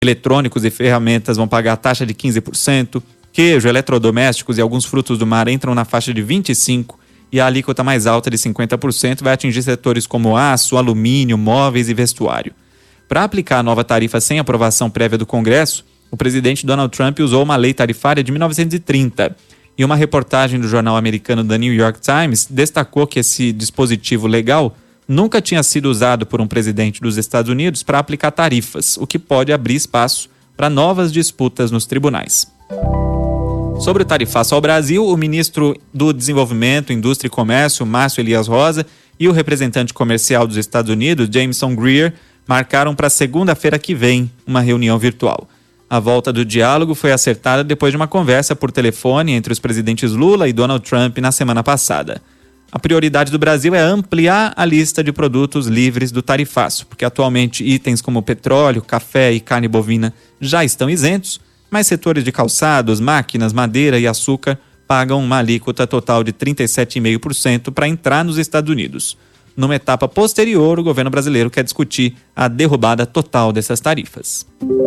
Eletrônicos e ferramentas vão pagar a taxa de 15%, queijo, eletrodomésticos e alguns frutos do mar entram na faixa de 25%, e a alíquota mais alta de 50% vai atingir setores como aço, alumínio, móveis e vestuário. Para aplicar a nova tarifa sem aprovação prévia do Congresso, o presidente Donald Trump usou uma lei tarifária de 1930. E uma reportagem do jornal americano The New York Times destacou que esse dispositivo legal nunca tinha sido usado por um presidente dos Estados Unidos para aplicar tarifas, o que pode abrir espaço para novas disputas nos tribunais. Sobre o tarifaço ao Brasil, o ministro do Desenvolvimento, Indústria e Comércio, Márcio Elias Rosa, e o representante comercial dos Estados Unidos, Jameson Greer, marcaram para segunda-feira que vem uma reunião virtual. A volta do diálogo foi acertada depois de uma conversa por telefone entre os presidentes Lula e Donald Trump na semana passada. A prioridade do Brasil é ampliar a lista de produtos livres do tarifaço, porque atualmente itens como petróleo, café e carne bovina já estão isentos, mas setores de calçados, máquinas, madeira e açúcar pagam uma alíquota total de 37,5% para entrar nos Estados Unidos. Numa etapa posterior, o governo brasileiro quer discutir a derrubada total dessas tarifas.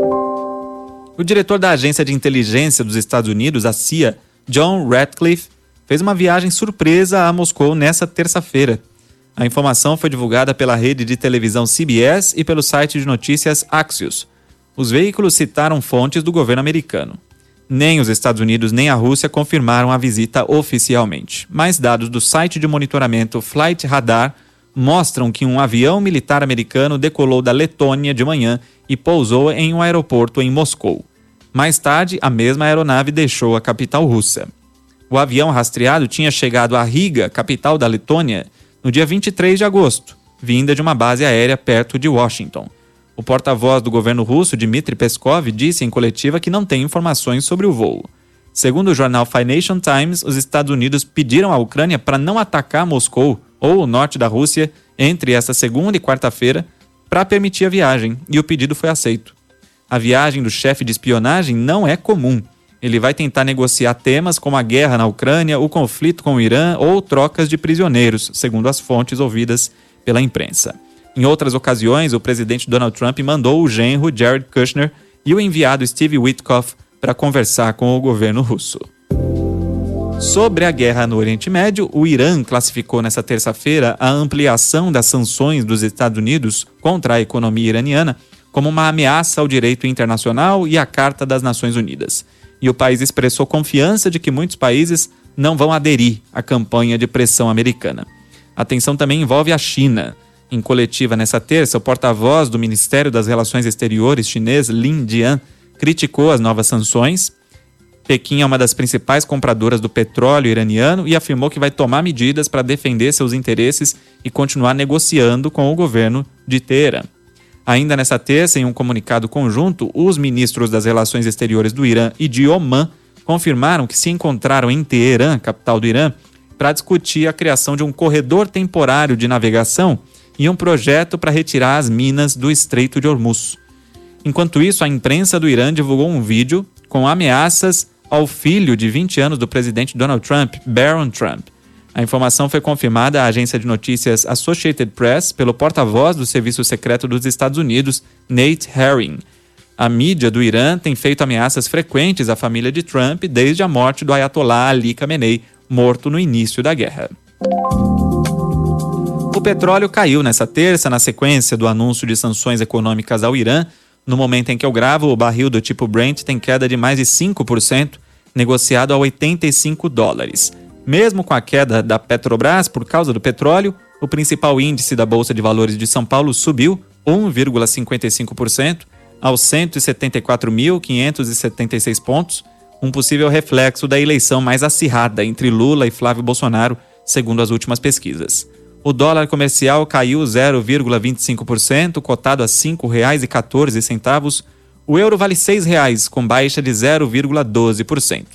O diretor da Agência de Inteligência dos Estados Unidos, a CIA, John Ratcliffe, fez uma viagem surpresa a Moscou nesta terça-feira. A informação foi divulgada pela rede de televisão CBS e pelo site de notícias Axios. Os veículos citaram fontes do governo americano. Nem os Estados Unidos nem a Rússia confirmaram a visita oficialmente, mas dados do site de monitoramento Flight Radar mostram que um avião militar americano decolou da Letônia de manhã e pousou em um aeroporto em Moscou. Mais tarde, a mesma aeronave deixou a capital russa. O avião rastreado tinha chegado a Riga, capital da Letônia, no dia 23 de agosto, vinda de uma base aérea perto de Washington. O porta-voz do governo russo, Dmitry Peskov, disse em coletiva que não tem informações sobre o voo. Segundo o jornal Financial Times, os Estados Unidos pediram à Ucrânia para não atacar Moscou ou o norte da Rússia entre esta segunda e quarta-feira para permitir a viagem, e o pedido foi aceito. A viagem do chefe de espionagem não é comum. Ele vai tentar negociar temas como a guerra na Ucrânia, o conflito com o Irã ou trocas de prisioneiros, segundo as fontes ouvidas pela imprensa. Em outras ocasiões, o presidente Donald Trump mandou o genro Jared Kushner e o enviado Steve Witkoff para conversar com o governo russo. Sobre a guerra no Oriente Médio, o Irã classificou nesta terça-feira a ampliação das sanções dos Estados Unidos contra a economia iraniana como uma ameaça ao direito internacional e à Carta das Nações Unidas. E o país expressou confiança de que muitos países não vão aderir à campanha de pressão americana. A tensão também envolve a China. Em coletiva nessa terça, o porta-voz do Ministério das Relações Exteriores chinês, Lin Jian, criticou as novas sanções. Pequim é uma das principais compradoras do petróleo iraniano e afirmou que vai tomar medidas para defender seus interesses e continuar negociando com o governo de Teherã. Ainda nessa terça, em um comunicado conjunto, os ministros das Relações Exteriores do Irã e de Omã confirmaram que se encontraram em Teherã, capital do Irã, para discutir a criação de um corredor temporário de navegação e um projeto para retirar as minas do Estreito de Hormuz. Enquanto isso, a imprensa do Irã divulgou um vídeo com ameaças ao filho de 20 anos do presidente Donald Trump, Barron Trump. A informação foi confirmada à agência de notícias Associated Press pelo porta-voz do Serviço Secreto dos Estados Unidos, Nate Herring. A mídia do Irã tem feito ameaças frequentes à família de Trump desde a morte do Ayatollah Ali Khamenei, morto no início da guerra. O petróleo caiu nessa terça na sequência do anúncio de sanções econômicas ao Irã. No momento em que eu gravo, o barril do tipo Brent tem queda de mais de 5%, negociado a $85. Mesmo com a queda da Petrobras por causa do petróleo, o principal índice da Bolsa de Valores de São Paulo subiu 1,55% aos 174.576 pontos, um possível reflexo da eleição mais acirrada entre Lula e Flávio Bolsonaro, segundo as últimas pesquisas. O dólar comercial caiu 0,25%, cotado a R$ 5,14. O euro vale R$ 6,00, com baixa de 0,12%.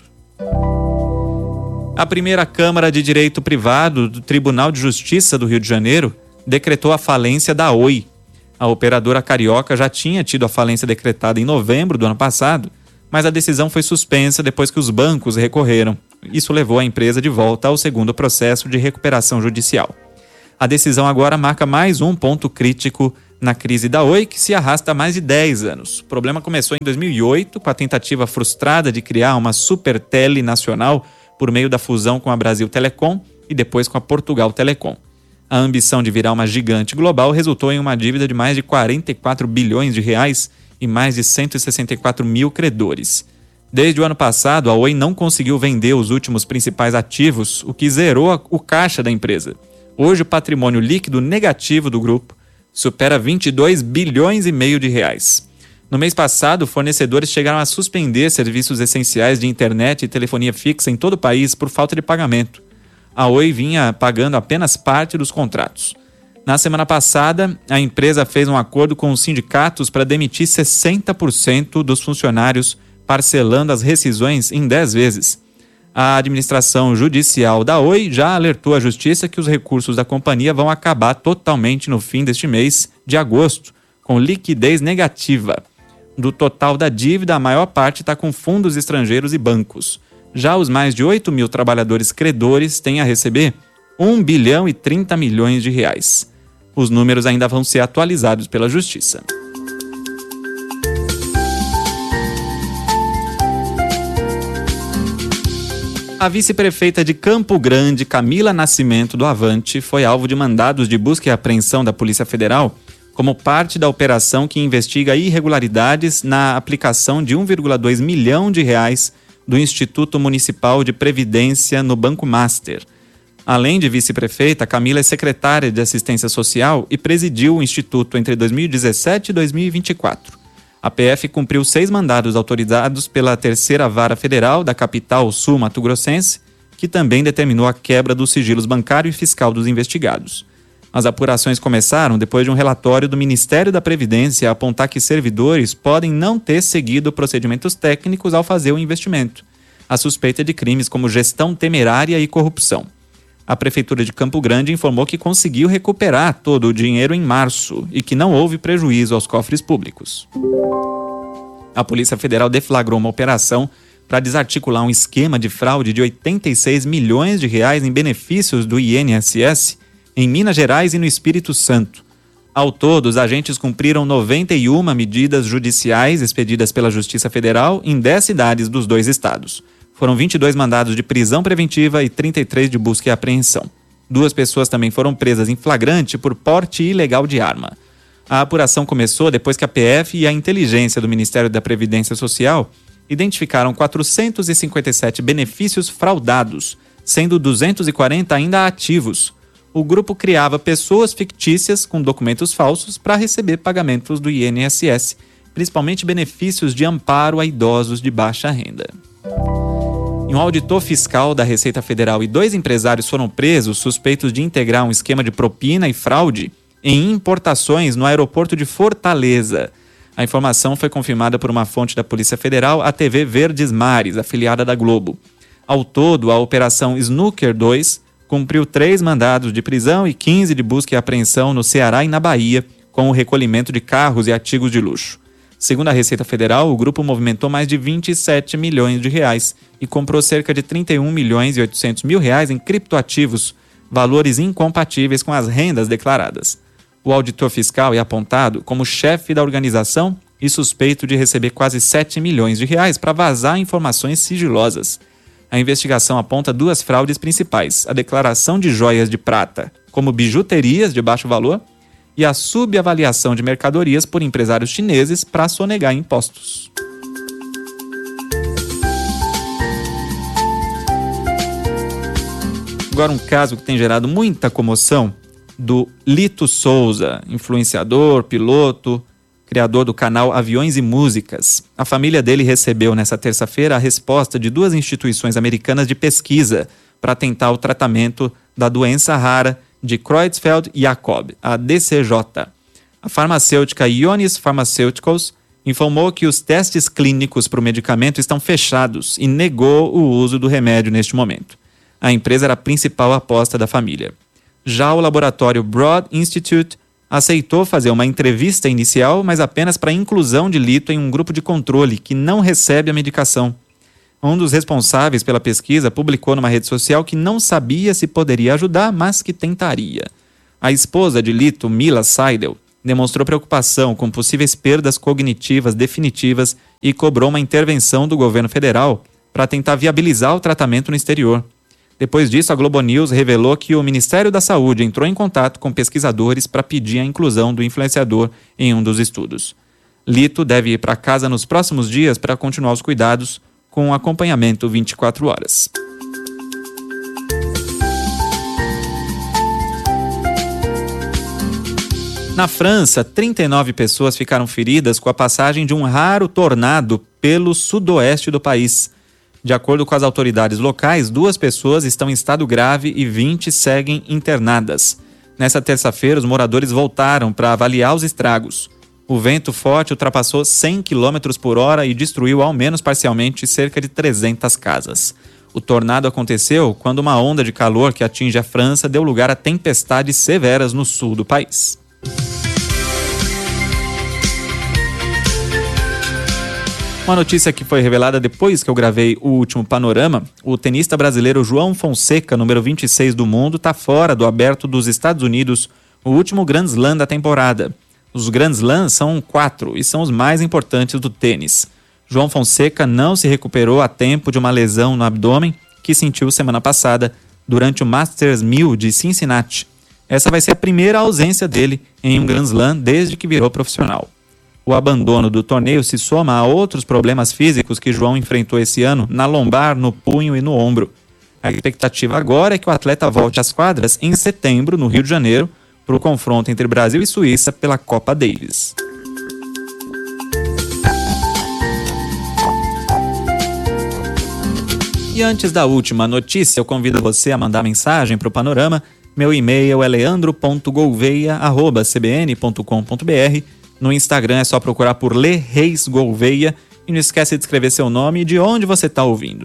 A primeira Câmara de Direito Privado do Tribunal de Justiça do Rio de Janeiro decretou a falência da Oi. A operadora carioca já tinha tido a falência decretada em novembro do ano passado, mas a decisão foi suspensa depois que os bancos recorreram. Isso levou a empresa de volta ao segundo processo de recuperação judicial. A decisão agora marca mais um ponto crítico na crise da Oi, que se arrasta há mais de 10 anos. O problema começou em 2008, com a tentativa frustrada de criar uma Supertele nacional por meio da fusão com a Brasil Telecom e depois com a Portugal Telecom. A ambição de virar uma gigante global resultou em uma dívida de mais de 44 bilhões de reais e mais de 164 mil credores. Desde o ano passado, a Oi não conseguiu vender os últimos principais ativos, o que zerou o caixa da empresa. Hoje, o patrimônio líquido negativo do grupo supera 22 bilhões e meio de reais. No mês passado, fornecedores chegaram a suspender serviços essenciais de internet e telefonia fixa em todo o país por falta de pagamento. A Oi vinha pagando apenas parte dos contratos. Na semana passada, a empresa fez um acordo com os sindicatos para demitir 60% dos funcionários, parcelando as rescisões em 10 vezes. A administração judicial da Oi já alertou a justiça que os recursos da companhia vão acabar totalmente no fim deste mês de agosto, com liquidez negativa. Do total da dívida, a maior parte está com fundos estrangeiros e bancos. Já os mais de 8 mil trabalhadores credores têm a receber 1 bilhão e 30 milhões de reais. Os números ainda vão ser atualizados pela Justiça. A vice-prefeita de Campo Grande, Camila Nascimento do Avante, foi alvo de mandados de busca e apreensão da Polícia Federal como parte da operação que investiga irregularidades na aplicação de 1,2 milhão de reais do Instituto Municipal de Previdência no Banco Master. Além de vice-prefeita, Camila é secretária de Assistência Social e presidiu o Instituto entre 2017 e 2024. A PF cumpriu 6 mandados autorizados pela Terceira Vara Federal da capital sul-mato-grossense, que também determinou a quebra dos sigilos bancário e fiscal dos investigados. As apurações começaram depois de um relatório do Ministério da Previdência apontar que servidores podem não ter seguido procedimentos técnicos ao fazer o investimento. A suspeita de crimes como gestão temerária e corrupção. A Prefeitura de Campo Grande informou que conseguiu recuperar todo o dinheiro em março e que não houve prejuízo aos cofres públicos. A Polícia Federal deflagrou uma operação para desarticular um esquema de fraude de 86 milhões de reais em benefícios do INSS em Minas Gerais e no Espírito Santo. Ao todo, os agentes cumpriram 91 medidas judiciais expedidas pela Justiça Federal em 10 cidades dos 2 estados. Foram 22 mandados de prisão preventiva e 33 de busca e apreensão. 2 pessoas também foram presas em flagrante por porte ilegal de arma. A apuração começou depois que a PF e a inteligência do Ministério da Previdência Social identificaram 457 benefícios fraudados, sendo 240 ainda ativos. O grupo criava pessoas fictícias com documentos falsos para receber pagamentos do INSS, principalmente benefícios de amparo a idosos de baixa renda. Um auditor fiscal da Receita Federal e 2 empresários foram presos suspeitos de integrar um esquema de propina e fraude em importações no aeroporto de Fortaleza. A informação foi confirmada por uma fonte da Polícia Federal à TV Verdes Mares, afiliada da Globo. Ao todo, a Operação Snooker 2 cumpriu 3 mandados de prisão e 15 de busca e apreensão no Ceará e na Bahia, com o recolhimento de carros e artigos de luxo. Segundo a Receita Federal, o grupo movimentou mais de 27 milhões de reais e comprou cerca de 31 milhões e 800 mil reais em criptoativos, valores incompatíveis com as rendas declaradas. O auditor fiscal é apontado como chefe da organização e suspeito de receber quase 7 milhões de reais para vazar informações sigilosas. A investigação aponta 2 fraudes principais: a declaração de joias de prata como bijuterias de baixo valor e a subavaliação de mercadorias por empresários chineses para sonegar impostos. Agora um caso que tem gerado muita comoção, do Lito Souza, influenciador, piloto, criador do canal Aviões e Músicas. A família dele recebeu nessa terça-feira a resposta de 2 instituições americanas de pesquisa para tentar o tratamento da doença rara de Creutzfeldt-Jakob, a DCJ. A farmacêutica Ionis Pharmaceuticals informou que os testes clínicos para o medicamento estão fechados e negou o uso do remédio neste momento. A empresa era a principal aposta da família. Já o laboratório Broad Institute aceitou fazer uma entrevista inicial, mas apenas para a inclusão de Lito em um grupo de controle que não recebe a medicação. Um dos responsáveis pela pesquisa publicou numa rede social que não sabia se poderia ajudar, mas que tentaria. A esposa de Lito, Mila Seidel, demonstrou preocupação com possíveis perdas cognitivas definitivas e cobrou uma intervenção do governo federal para tentar viabilizar o tratamento no exterior. Depois disso, a Globo News revelou que o Ministério da Saúde entrou em contato com pesquisadores para pedir a inclusão do influenciador em um dos estudos. Lito deve ir para casa nos próximos dias para continuar os cuidados com acompanhamento 24 horas. Na França, 39 pessoas ficaram feridas com a passagem de um raro tornado pelo sudoeste do país. De acordo com as autoridades locais, 2 pessoas estão em estado grave e 20 seguem internadas. Nessa terça-feira, os moradores voltaram para avaliar os estragos. O vento forte ultrapassou 100 km por hora e destruiu, ao menos parcialmente, cerca de 300 casas. O tornado aconteceu quando uma onda de calor que atinge a França deu lugar a tempestades severas no sul do país. Uma notícia que foi revelada depois que eu gravei o último Panorama: o tenista brasileiro João Fonseca, número 26 do mundo, está fora do Aberto dos Estados Unidos, o último Grand Slam da temporada. Os Grand Slams são 4 e são os mais importantes do tênis. João Fonseca não se recuperou a tempo de uma lesão no abdômen que sentiu semana passada durante o Masters 1000 de Cincinnati. Essa vai ser a primeira ausência dele em um Grand Slam desde que virou profissional. O abandono do torneio se soma a outros problemas físicos que João enfrentou esse ano na lombar, no punho e no ombro. A expectativa agora é que o atleta volte às quadras em setembro, no Rio de Janeiro, para o confronto entre Brasil e Suíça pela Copa Davis. E antes da última notícia, eu convido você a mandar mensagem para o Panorama. Meu e-mail é leandro.gouveia@cbn.com.br. No Instagram é só procurar por Lê Reis Gouveia e não esquece de escrever seu nome e de onde você está ouvindo.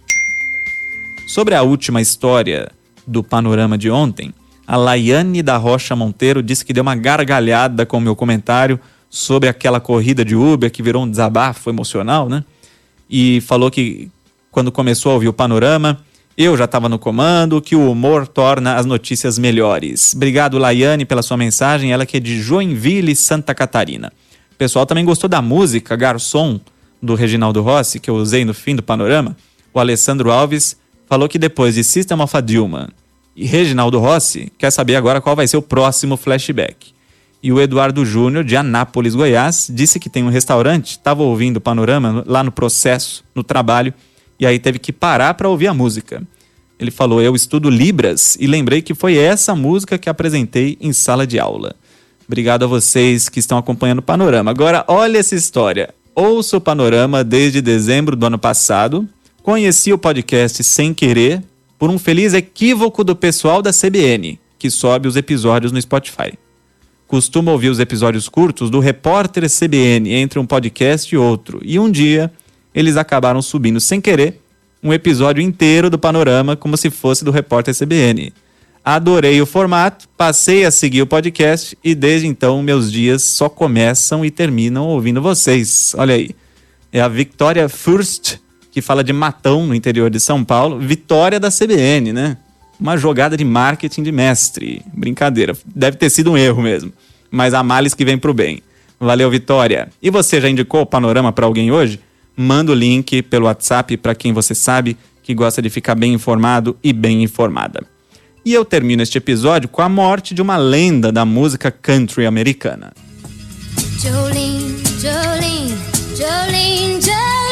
Sobre a última história do Panorama de ontem, a Laiane da Rocha Monteiro disse que deu uma gargalhada com o meu comentário sobre aquela corrida de Uber que virou um desabafo emocional, né? E falou que quando começou a ouvir o Panorama, eu já estava no comando, que o humor torna as notícias melhores. Obrigado, Laiane, pela sua mensagem, ela que é de Joinville, Santa Catarina. O pessoal também gostou da música Garçom, do Reginaldo Rossi, que eu usei no fim do Panorama. O Alessandro Alves falou que depois de System of a Dilma e Reginaldo Rossi, quer saber agora qual vai ser o próximo flashback. E o Eduardo Júnior, de Anápolis, Goiás, disse que tem um restaurante, estava ouvindo o Panorama lá no processo, no trabalho, e aí teve que parar para ouvir a música. Ele falou, eu estudo Libras e lembrei que foi essa música que apresentei em sala de aula. Obrigado a vocês que estão acompanhando o Panorama. Agora, olha essa história. Ouço o Panorama desde dezembro do ano passado, conheci o podcast sem querer, por um feliz equívoco do pessoal da CBN, que sobe os episódios no Spotify. Costumo ouvir os episódios curtos do Repórter CBN entre um podcast e outro, e um dia eles acabaram subindo sem querer um episódio inteiro do Panorama como se fosse do Repórter CBN. Adorei o formato, passei a seguir o podcast e desde então meus dias só começam e terminam ouvindo vocês. Olha aí, é a Victoria Furst, que fala de Matão, no interior de São Paulo. Vitória da CBN, né? Uma jogada de marketing de mestre. Brincadeira, deve ter sido um erro mesmo. Mas há males que vem pro bem. Valeu, Vitória. E você já indicou o Panorama para alguém hoje? Manda o link pelo WhatsApp para quem você sabe que gosta de ficar bem informado e bem informada. E eu termino este episódio com a morte de uma lenda da música country americana. Jolene, Jolene, Jolene,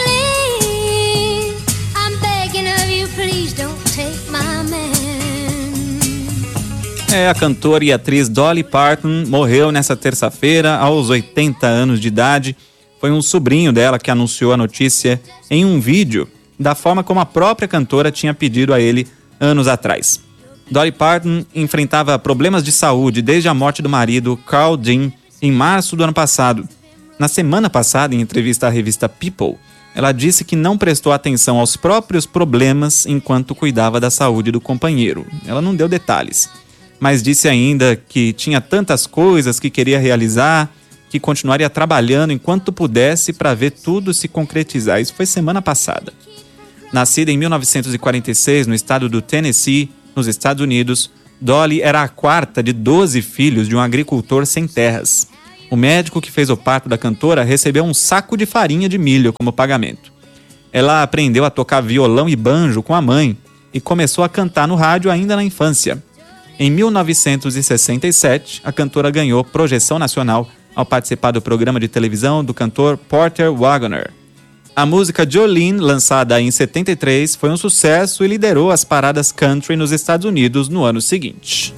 Jolene, I'm begging of you, please don't take my man. A cantora e atriz Dolly Parton morreu nessa terça-feira aos 80 anos de idade. Foi um sobrinho dela que anunciou a notícia em um vídeo da forma como a própria cantora tinha pedido a ele anos atrás. Dolly Parton enfrentava problemas de saúde desde a morte do marido, Carl Dean, em março do ano passado. Na semana passada, em entrevista à revista People, ela disse que não prestou atenção aos próprios problemas enquanto cuidava da saúde do companheiro. Ela não deu detalhes, mas disse ainda que tinha tantas coisas que queria realizar, que continuaria trabalhando enquanto pudesse para ver tudo se concretizar. Isso foi semana passada. Nascida em 1946 no estado do Tennessee, nos Estados Unidos, Dolly era a quarta de 12 filhos de um agricultor sem terras. O médico que fez o parto da cantora recebeu um saco de farinha de milho como pagamento. Ela aprendeu a tocar violão e banjo com a mãe e começou a cantar no rádio ainda na infância. Em 1967, a cantora ganhou projeção nacional ao participar do programa de televisão do cantor Porter Wagoner. A música Jolene, lançada em 73, foi um sucesso e liderou as paradas country nos Estados Unidos no ano seguinte.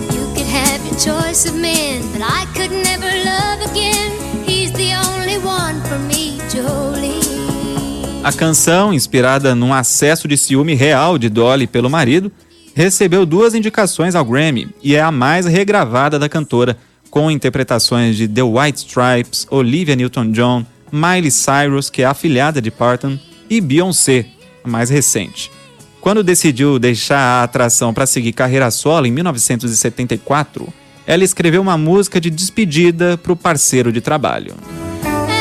A canção, inspirada num acesso de ciúme real de Dolly pelo marido, recebeu 2 indicações ao Grammy e é a mais regravada da cantora, com interpretações de The White Stripes, Olivia Newton-John, Miley Cyrus, que é a afilhada de Parton, e Beyoncé, a mais recente. Quando decidiu deixar a atração para seguir carreira solo em 1974, ela escreveu uma música de despedida para o parceiro de trabalho.